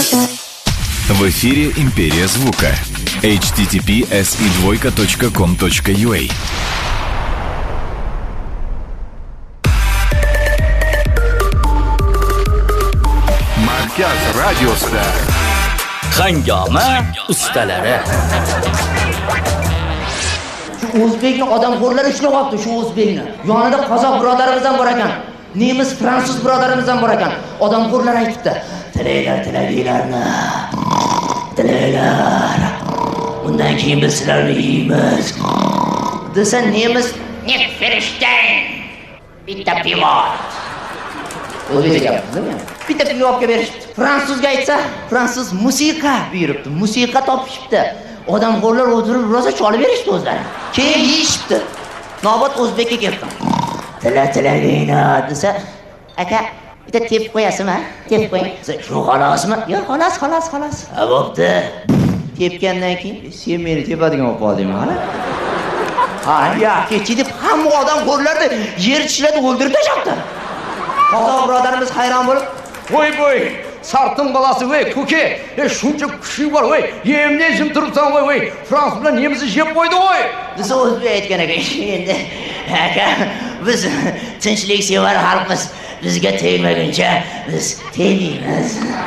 В эфире «Империя звука». https://com.ua. Markaz radiosida Hangoma ustalari. Shu o'zbekning odamxo'rlari ushlab olibdi, shu o'zbekni. Yonida qozoq birodarimiz ham bor ekan. Nemis, fransuz birodarimiz ham bor ekan. Odamxo'rlar aytibdi: "Tilanglarni. Tilanglar. Bundan keyin biz sizlarni yeymiz." Desa nemis: "Nicht verstehen. Bitte pivot." O'zbekcha gapirdi-mi? Bitta pivotga berishibdi. Fransuzga aytsa, fransuz musiqa buyuribdi. Musiqa topishibdi. Odamxo'rlar o'tirib rosa cholib berishdi o'zlari. Keyin yeyishibdi. Navbat o'zbekka keldi. Tilagina desa, aka, bitta tepib qo'yasizmi? Tepib qo'ying. Shu xolosmi? Yo'q, xolos. Ha, bo'pti. Tepgandan keyin sen meni tepadigan bo'lib qoldingmi, mana? Ha, ya, kechi deb hamma odamxo'rlarni yer tishlab o'ldirib tashlabdi. Qozoq birodarimiz hayron bo'lib, voy sartın balası voy ko'ke, shuncha kuchi bor voy, yemni jim turibsan voy, Frans bilan nemizni yeb qo'ydi voy. Desa o'zbek aytgan ekan, endi aka, biz tinchliksevar xalqmiz, bizga tegmaguncha biz tegmaymiz.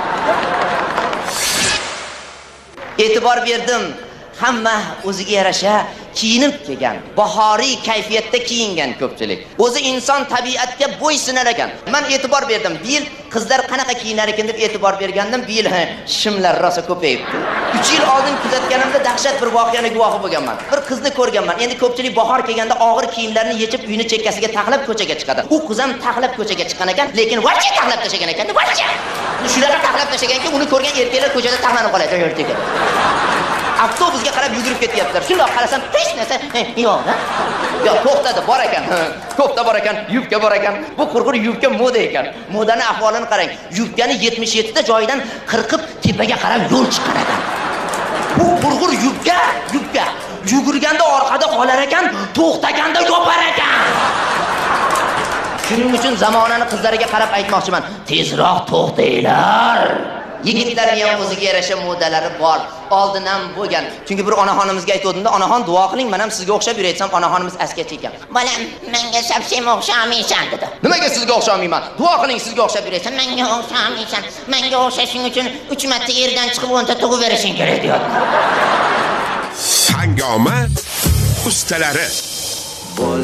E'tibor berdim, hamma o'ziga yarasha kiyinib kelgan, bahoriy kayfiyatda kiyingan ko'pchilik. O'zi inson tabiatga bo'ysunar ekan. Men e'tibor berdim, bu yil qizlar qanaqa kiyinar ekan deb e'tibor bergandim. Bu yil shimlar rosa ko'payibdi. 3 yil oldin kuzatganimda dahshat bir voqeani guvohi bo'lganman. Bir qizni ko'rganman. Endi ko'pchilik bahor kelganda og'ir kiyimlarni yechib uyini chekkasiga taxlab ko'chaga chiqadi. U qiz ham taxlab ko'chaga chiqqan ekan, lekin vaqti taxlab tashlagan ekan, vaqti. Shularga taxlab tashlaganki, uni ko'rgan erkaklar ko'chada taxlanib qoladi, yo'lda. Avtobusga qarab yugurib ketyaptilar. Shundoq qarasam, hech narsa yo'q-da. Yo, to'xtadi, bor ekan. To'xta bor ekan, yubka bor ekan. Bu qurg'ur yubka moda ekan. Modani ahvolini qarang. Yubkani 77 ta joyidan qirqib tepaga qarab yo'l chiqar ekan. Bu qurg'ur yubka. Yugurganda orqada qolar ekan, to'xtaganda yopar ekan. Shuning uchun zamonani qizlariga qarab aytmoqchiman. Tezroq to'xtanglar. Yigitlarning ham o'ziga yarasha modalari bor. Oldin ham bo'lgan. Chunki bir onaxonimizga aytdim-da, onaxon duo qiling, men ham sizga o'xshab yuraysam, onaxonimiz askacha ekan. Bolam, menga совсем o'xshamaysan dedi. Nimaga sizga o'xshamayman? Duo qiling, sizga o'xshab yuraysam, menga o'xshamaysan. Menga o'xshashing uchun 3 marta yerdan chiqib 10 ta tug'ib berishing kerak deyapti. Hangoma ustalari.